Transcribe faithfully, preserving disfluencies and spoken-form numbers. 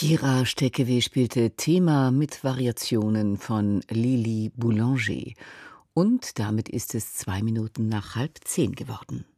Kira Steckewe spielte Thema mit Variationen von Lili Boulanger. Und damit ist es zwei Minuten nach halb zehn geworden.